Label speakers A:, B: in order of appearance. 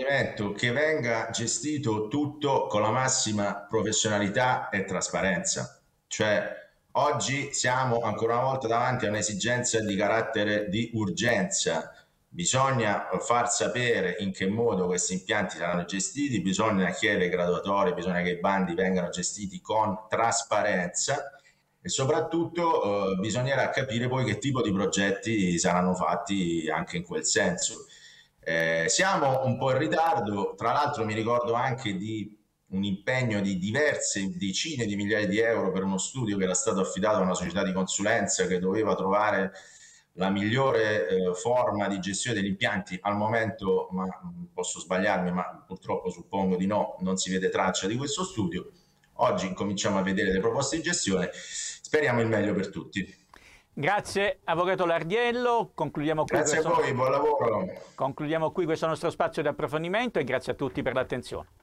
A: approfondimento, che venga gestito tutto con la massima professionalità e trasparenza. Cioè, oggi siamo ancora una volta davanti a un'esigenza di carattere di urgenza. Bisogna far sapere in che modo questi impianti saranno gestiti, bisogna chiedere graduatorie, bisogna che i bandi vengano gestiti con trasparenza e soprattutto bisognerà capire poi che tipo di progetti saranno fatti anche in quel senso. Siamo un po' in ritardo, tra l'altro mi ricordo anche di un impegno di diverse decine di migliaia di euro per uno studio che era stato affidato a una società di consulenza che doveva trovare la migliore forma di gestione degli impianti. Al momento, ma posso sbagliarmi, ma purtroppo suppongo di no, non si vede traccia di questo studio. Oggi incominciamo a vedere le proposte di gestione, speriamo il meglio per tutti.
B: Grazie Avvocato Lardiello,
A: Grazie a voi, buon lavoro.
B: concludiamo qui questo nostro spazio di approfondimento e grazie a tutti per l'attenzione.